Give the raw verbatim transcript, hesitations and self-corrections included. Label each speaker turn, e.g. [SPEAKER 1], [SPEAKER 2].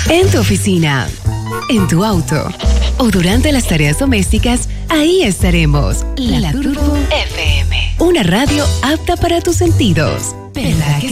[SPEAKER 1] En tu oficina, en tu auto o durante las tareas domésticas, ahí estaremos. La, La Turbo F M. Una radio apta para tus sentidos. ¿Verdad que